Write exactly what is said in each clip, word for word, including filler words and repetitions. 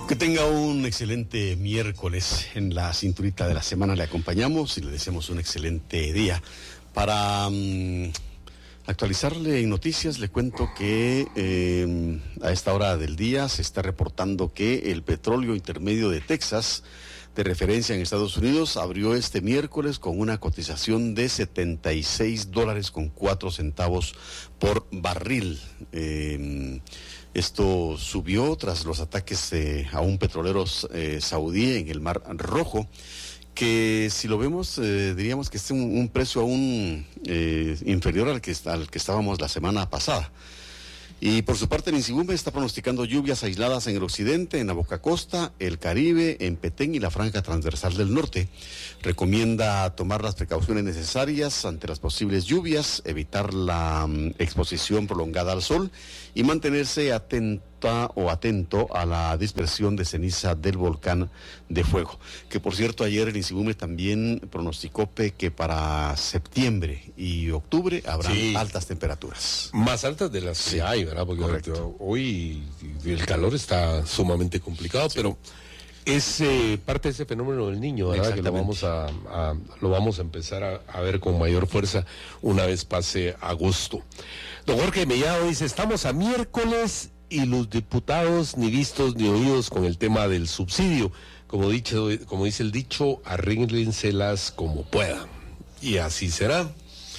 Que tenga un excelente miércoles. En la cinturita de la semana le acompañamos y le deseamos un excelente día. Para um, actualizarle en noticias, le cuento que eh, a esta hora del día se está reportando que el petróleo intermedio de Texas, de referencia en Estados Unidos, abrió este miércoles con una cotización de setenta y seis dólares con cuatro centavos por barril. Eh, Esto subió tras los ataques eh, a un petrolero eh, saudí en el Mar Rojo, que si lo vemos eh, diríamos que es un, un precio aún eh, inferior al que, al que estábamos la semana pasada. Y por su parte, el INSIBUME está pronosticando lluvias aisladas en el occidente, en la Boca Costa, el Caribe, en Petén y la franja transversal del norte. Recomienda tomar las precauciones necesarias ante las posibles lluvias, evitar la um, exposición prolongada al sol y mantenerse atenta o atento a la dispersión de ceniza del volcán de fuego. Que por cierto, ayer el INSIBUME también pronosticó que para septiembre y octubre habrá sí. altas temperaturas. Más altas de las sí. que hay, ¿verdad? Porque Correcto. hoy el calor está sumamente complicado, sí. pero es eh, parte de ese fenómeno del Niño, ¿verdad? Que lo vamos a, a lo vamos a empezar a, a ver con mayor fuerza una vez pase agosto. Don Jorge Mellado dice, estamos a miércoles y los diputados ni vistos ni oídos con el tema del subsidio. Como dicho, como dice el dicho, arréglenselas como puedan. Y así será.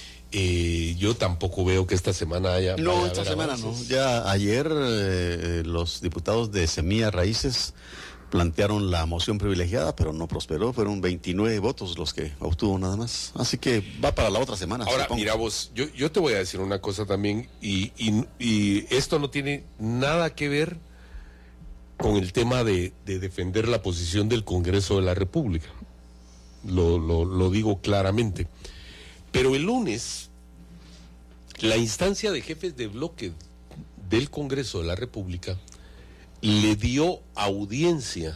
Eh, yo tampoco veo que esta semana haya... No, esta semana avances. no. Ya ayer eh, los diputados de Semilla Raíces plantearon la moción privilegiada, pero no prosperó. Fueron veintinueve votos los que obtuvo nada más. Así que va para la otra semana. Ahora, supongo. mira vos, yo, yo te voy a decir una cosa también, y, y, y esto no tiene nada que ver con el tema de, de defender la posición del Congreso de la República. Lo, lo, lo digo claramente. Pero el lunes, la instancia de jefes de bloque del Congreso de la República le dio audiencia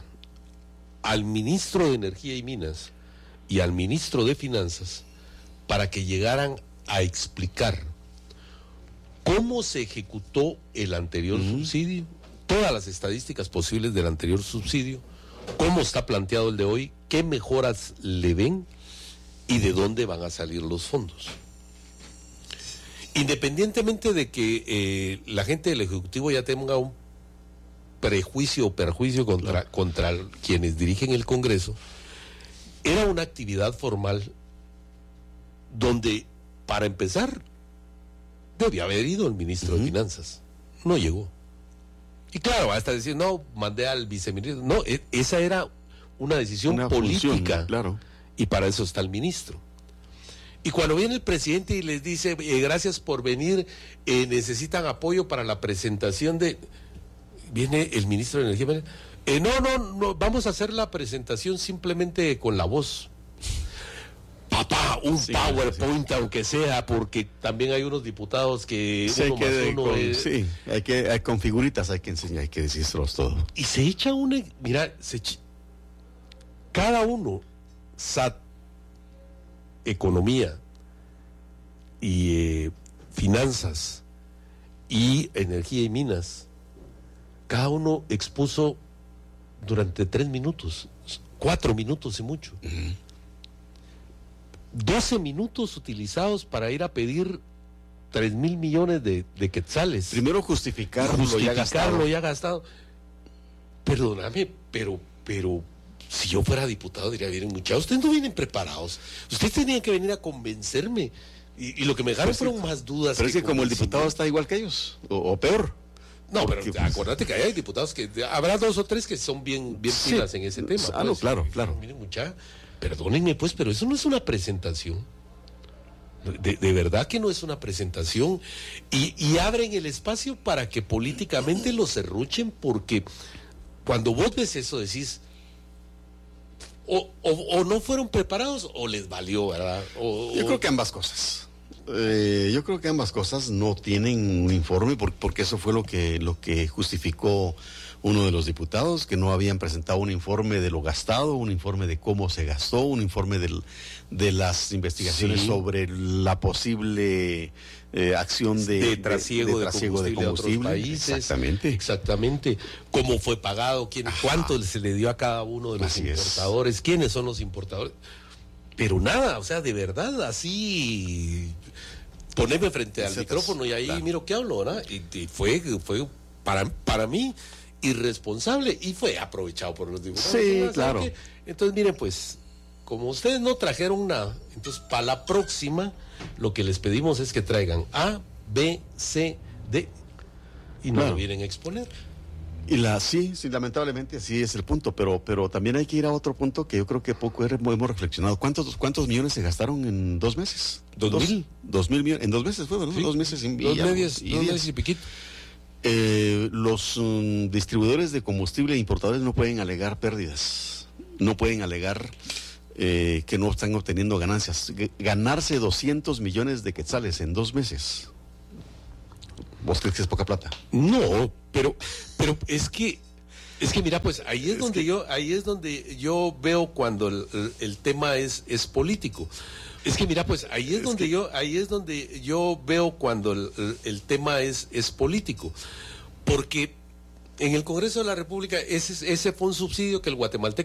al ministro de Energía y Minas y al ministro de Finanzas para que llegaran a explicar cómo se ejecutó el anterior uh-huh. subsidio, todas las estadísticas posibles del anterior subsidio, cómo está planteado el de hoy, qué mejoras le ven y de dónde van a salir los fondos. Independientemente de que eh, la gente del Ejecutivo ya tenga un prejuicio o perjuicio contra, claro. contra quienes dirigen el Congreso, era una actividad formal donde, para empezar, debía haber ido el ministro uh-huh. de Finanzas. No llegó. Y claro, hasta decir, no, mandé al viceministro. No, esa era una decisión una política. Función, claro. Y para eso está el ministro. Y cuando viene el presidente y les dice, eh, gracias por venir, eh, necesitan apoyo para la presentación de... Viene el ministro de Energía, eh, no, no, no, vamos a hacer la presentación simplemente con la voz. Papá, un sí, PowerPoint sí. aunque sea, porque también hay unos diputados que... Sí, uno hay que, uno con, es... sí hay que hay, con figuritas hay que enseñar, hay que decírselos todo. Y se echa una... Mira, se echa, cada uno, S A T, Economía y eh, Finanzas y Energía y Minas, cada uno expuso durante tres minutos, cuatro minutos y mucho. Uh-huh. doce minutos utilizados para ir a pedir tres mil millones de, de quetzales. Primero justificarlo, justificarlo ya gastado. ya gastado. Perdóname, pero, pero si yo fuera diputado diría, miren muchachos, ustedes no vienen preparados. Ustedes tenían que venir a convencerme. Y, y lo que me dejaron fueron más dudas. Pero es que como el diputado está igual que ellos, o, o peor. No, porque, pero acuérdate que hay diputados que, habrá dos o tres que son bien, bien sí, pilas en ese tema. Ah, pues, no, claro, claro. Miren muchachos, perdónenme pues, pero eso no es una presentación. De, de verdad que no es una presentación. Y, y abren el espacio para que políticamente los serruchen, porque cuando vos ves eso decís, o, o, o no fueron preparados o les valió, ¿verdad? O, yo o... creo que ambas cosas. Eh, yo creo que ambas cosas no tienen un informe, por, porque eso fue lo que, lo que justificó uno de los diputados, que no habían presentado un informe de lo gastado, un informe de cómo se gastó, un informe del, de las investigaciones sí. sobre la posible eh, acción de, de trasiego de, de, trasiego de combustible, de combustible. A otros países. Exactamente. Exactamente. Cómo fue pagado, quién, cuánto se le dio a cada uno de los así importadores, es. quiénes son los importadores. Pero nada, o sea, de verdad, así ponerme frente al micrófono y ahí claro. miro qué hablo, ¿verdad? Y, y fue, fue para, para mí irresponsable y fue aprovechado por los diputados. Sí, ¿no? claro. ¿Qué? Entonces, miren, pues, como ustedes no trajeron nada, entonces para la próxima lo que les pedimos es que traigan A, B, C, D y no claro. lo vienen a exponer. Y la sí, sí, lamentablemente así es el punto, pero pero también hay que ir a otro punto que yo creo que poco hemos reflexionado. ¿Cuántos cuántos millones se gastaron en dos meses? Dos, dos mil. Dos mil millones. En dos meses fue, ¿no? Sí. Dos meses y, dos, y, medias, y, dos meses y piquito. Eh, los um, distribuidores de combustible e importadores no pueden alegar pérdidas, no pueden alegar eh, que no están obteniendo ganancias. Ganarse doscientos millones de quetzales en dos meses. ¿Vos crees que es poca plata? No, pero, pero es que, es que mira, pues ahí es, es donde que... yo, ahí es donde yo veo cuando el, el, el tema es, es político. Es que mira, pues ahí es, es donde que... yo, ahí es donde yo veo cuando el, el, el tema es, es político, porque en el Congreso de la República ese, ese fue un subsidio que el guatemalteco